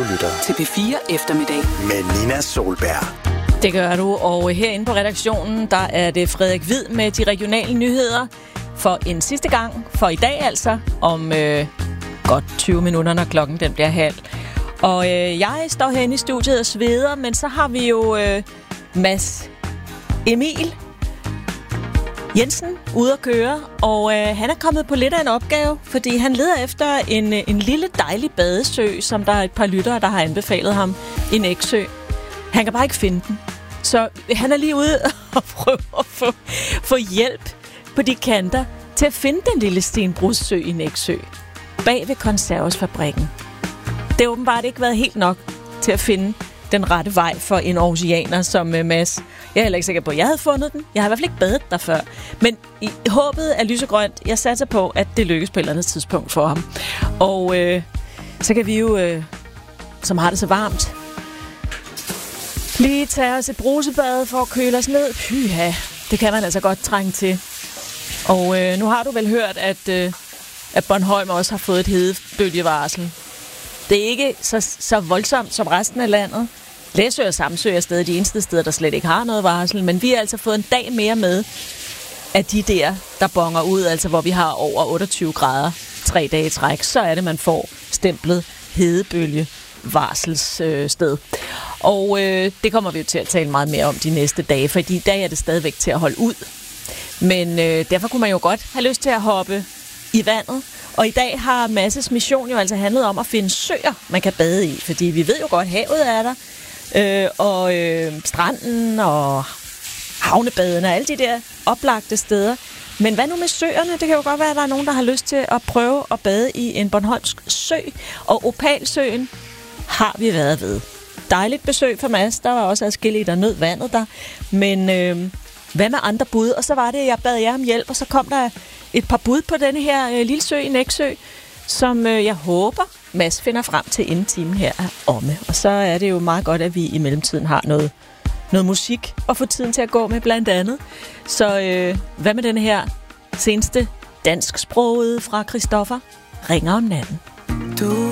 lytter til P4 Eftermiddag med Nina Solberg. Det gør du, og herinde på redaktionen, der er det Frederik Hvid med de regionale nyheder for en sidste gang, for i dag altså, om godt 20 minutter, når klokken den bliver halv. Og jeg står herinde i studiet og sveder, men så har vi jo Mads Emil Jensen ude at køre, og han er kommet på lidt af en opgave, fordi han leder efter en lille dejlig badesø, som der er et par lyttere, der har anbefalet ham i Nexø. Han kan bare ikke finde den. Så han er lige ude og prøve at få hjælp på de kanter til at finde den lille stenbrudssø i Nexø, bag ved konservesfabrikken. Det har åbenbart ikke været helt nok til at finde den rette vej for en aarhusianer som Mads. Jeg er heller ikke sikker på, at jeg havde fundet den. Jeg har i hvert fald ikke badet der før. Men i håbet er lysegrønt. Jeg satser på, at det lykkes på et eller andet tidspunkt for ham. Og så kan vi jo, som har det så varmt, lige tage os et brusebad for at køle os ned. Pyha, det kan man altså godt trænge til. Og nu har du vel hørt, at Bornholm også har fået et hedebølgevarsel. Det er ikke så voldsomt som resten af landet. Læsø og Samsø er stadig de eneste steder, der slet ikke har noget varsel. Men vi har altså fået en dag mere med af de der bonger ud, altså hvor vi har over 28 grader 3 dage i træk. Så er det, man får stemplet hedebølgevarselssted. Og det kommer vi jo til at tale meget mere om de næste dage, fordi i dag er det stadigvæk til at holde ud. Men derfor kunne man jo godt have lyst til at hoppe i vandet. Og i dag har Masses mission jo altså handlet om at finde søer, man kan bade i. Fordi vi ved jo godt, havet er der. Og stranden og havnebadene og alle de der oplagte steder. Men hvad nu med søerne? Det kan jo godt være, at der er nogen, der har lyst til at prøve at bade i en bornholmsk sø. Og Opalsøen har vi været ved. Dejligt besøg for Mads. Der var også adskillige, der nød vandet der. Men hvad med andre bud? Og så var det, jeg bad jer om hjælp, og så kom der et par bud på denne her lille sø i Nexø, som jeg håber, Mads finder frem til inden timen her er omme. Og så er det jo meget godt, at vi i mellemtiden har noget musik at få tiden til at gå med blandt andet. Så hvad med den her seneste dansksprogede fra Christoffer? Ringer om natten. Du